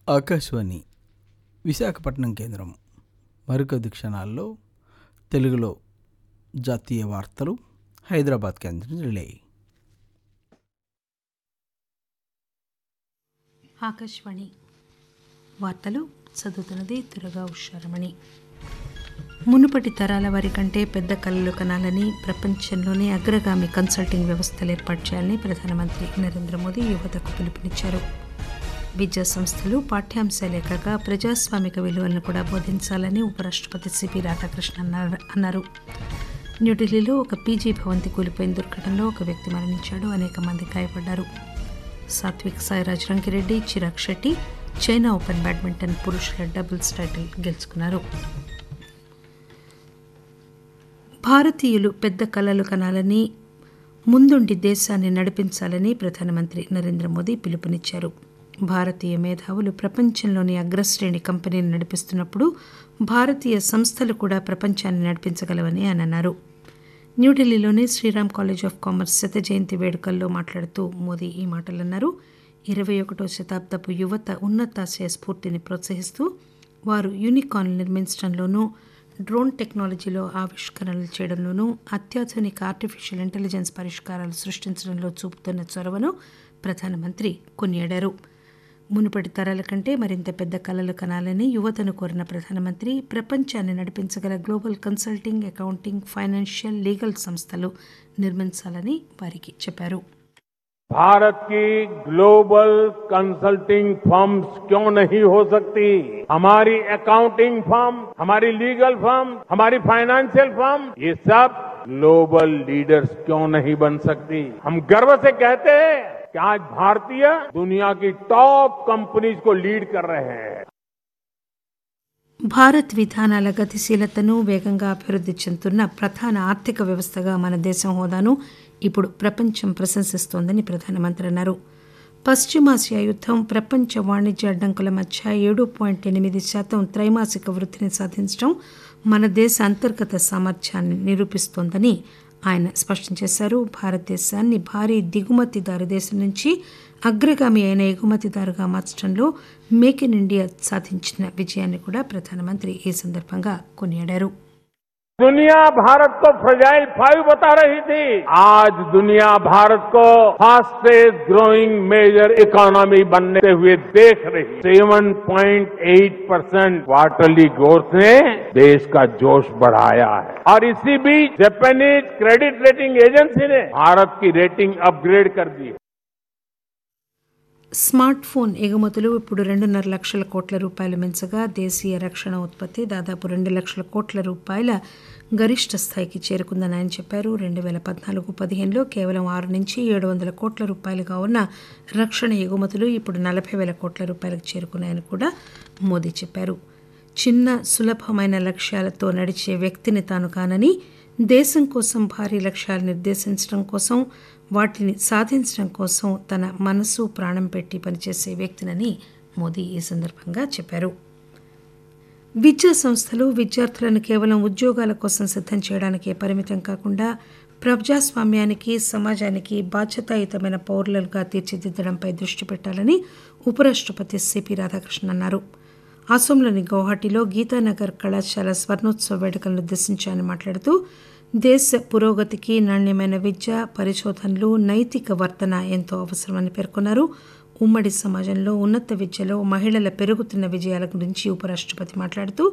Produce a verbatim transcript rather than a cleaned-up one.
ఆకాశవాణి విశాఖపట్నం కేంద్రం మరికొద్ది క్షణాల్లో తెలుగులో జాతీయ వార్తలు హైదరాబాద్ కేంద్రం రిలే. ఆకాశవాణి వార్తలు చదువుతున్నది దుర్గా ఉషారమణి. మునుపటి తరాల వారి కంటే పెద్ద కళలు కనాలని, ప్రపంచంలోనే అగ్రగామి కన్సల్టింగ్ వ్యవస్థలు ఏర్పాటు చేయాలని ప్రధానమంత్రి నరేంద్ర మోదీ యువతకు పిలుపునిచ్చారు. విద్యా సంస్థలు పాఠ్యాంశాలే కాక ప్రజాస్వామిక విలువలను కూడా బోధించాలని ఉపరాష్ట్రపతి సిపి రాధాకృష్ణన్ అన్నారు. న్యూఢిల్లీలో ఒక పీజీ భవంతి కూలిపోయిన దుర్ఘటనలో ఒక వ్యక్తి మరణించాడు, అనేక మంది గాయపడ్డారు. Satvik Sairaj Rankireddy, Chirag Shetty China open badminton పురుషుల డబుల్స్ టైటిల్ గెలుచుకున్నారు. భారతీయులు పెద్ద కలలు కనాలని, ముందుండి దేశాన్ని నడిపించాలని ప్రధానమంత్రి నరేంద్ర మోదీ పిలుపునిచ్చారు. భారతీయ మేధావులు ప్రపంచంలోని అగ్రశ్రేణి కంపెనీని నడిపిస్తున్నప్పుడు భారతీయ సంస్థలు కూడా ప్రపంచాన్ని నడిపించగలవని ఆయన అన్నారు. న్యూఢిల్లీలోని శ్రీరామ్ కాలేజ్ ఆఫ్ కామర్స్ శత జయంతి వేడుకల్లో మాట్లాడుతూ మోదీ ఈ మాటలన్నారు. ఇరవై ఒకటో శతాబ్దపు యువత ఉన్నతాశయ స్ఫూర్తిని ప్రోత్సహిస్తూ వారు యూనికార్న్లు నిర్మించడంలోనూ, డ్రోన్ టెక్నాలజీలో ఆవిష్కరణలు చేయడంలోనూ, అత్యాధునిక ఆర్టిఫిషియల్ ఇంటెలిజెన్స్ పరిష్కారాలు సృష్టించడంలో చూపుతున్న చొరవను ప్రధానమంత్రి కొనియాడారు. మునుపటి తరాల కంటే మరింత పెద్ద కలలు కనాలని యువతను కోరిన ప్రధానమంత్రి ప్రపంచాన్ని నడిపించగల global consulting, accounting, financial, legal సంస్థలు నిర్మించాలని వారికి చెప్పారు. भारत की ग्लोबल कंसल्टिंग फर्म्स क्यों नहीं हो सकती? हमारी अकाउंटिंग फर्म, हमारी लीगल फर्म, हमारी फाइनेंशियल फर्म, ये सब ग्लोबल लीडर्स क्यों नहीं बन सकती? हम गर्व से कहते हैं कि आज भारतीय दुनिया की टॉप कंपनीज को लीड कर रहे हैं. భారత్ విధానాల గతిశీలతను, వేగంగా అభివృద్ధి చెందుతున్న ప్రధాన ఆర్థిక వ్యవస్థగా మన దేశం హోదాను ఇప్పుడు ప్రపంచం ప్రశంసిస్తోందని ప్రధానమంత్రి అన్నారు. పశ్చిమాసియా యుద్ధం ప్రపంచ వాణిజ్య అడ్డంకుల మధ్య ఏడు పాయింట్ ఎనిమిది శాతం త్రైమాసిక వృద్ధిని సాధించడం మన దేశ అంతర్గత సామర్థ్యాన్ని నిరూపిస్తోందని ఆయన స్పష్టం చేశారు. భారతదేశాన్ని భారీ దిగుమతిదారు దేశం నుంచి అగ్రగామి అయిన ఎగుమతిదారుగా మార్చడంలో మేక్ ఇన్ ఇండియా సాధించిన విజయాన్ని కూడా ప్రధానమంత్రి ఈ సందర్భంగా కొనియాడారు. दुनिया भारत को फ्रजाइल फाइव बता रही थी. आज दुनिया भारत को फास्टेस्ट ग्रोइंग मेजर इकोनॉमी बनते हुए देख रही. Seven point eight percent quarterly growth ने देश का जोश बढ़ाया है. और इसी बीच जापानीज क्रेडिट रेटिंग एजेंसी ने भारत की रेटिंग अपग्रेड कर दी. స్మార్ట్ ఫోన్ ఎగుమతులు ఇప్పుడు రెండున్నర లక్షల కోట్ల రూపాయలు మించగా దేశీయ రక్షణ ఉత్పత్తి దాదాపు రెండు లక్షల కోట్ల రూపాయల గరిష్ట స్థాయికి చేరుకుందని ఆయన చెప్పారు. రెండు వేల పద్నాలుగు పదిహేనులో కేవలం ఆరు నుంచి ఏడు వందల కోట్ల రూపాయలుగా ఉన్న రక్షణ ఎగుమతులు ఇప్పుడు నలభై వేల కోట్ల రూపాయలకు చేరుకున్నాయని కూడా మోదీ చెప్పారు. చిన్న సులభమైన లక్ష్యాలతో నడిచే వ్యక్తిని తాను కానని, దేశం కోసం భారీ లక్ష్యాలు నిర్దేశించడం కోసం, వాటిని సాధించడం కోసం తన మనసు ప్రాణం పెట్టి పనిచేసే వ్యక్తినని మోదీ ఈ సందర్భంగా చెప్పారు. విద్యా సంస్థలు విద్యార్థులను కేవలం ఉద్యోగాల కోసం సిద్ధం చేయడానికే పరిమితం కాకుండా ప్రజాస్వామ్యానికి, సమాజానికి బాధ్యతాయుతమైన పౌరులుగా తీర్చిదిద్దడంపై దృష్టి పెట్టాలని ఉపరాష్ట్రపతి సిపి రాధాకృష్ణన్ అన్నారు. అసోంలోని గౌహటిలో గీతానగర్ కళాశాల స్వర్ణోత్సవ వేడుకలను ఉద్దేశించి ఆయన మాట్లాడుతూ దేశ పురోగతికి నాణ్యమైన విద్య, పరిశోధనలు, నైతిక వర్తన ఎంతో అవసరమని పేర్కొన్నారు. ఉమ్మడి సమాజంలో ఉన్నత విద్యలో మహిళల పెరుగుతున్న విజయాల గురించి ఉపరాష్ట్రపతి మాట్లాడుతూ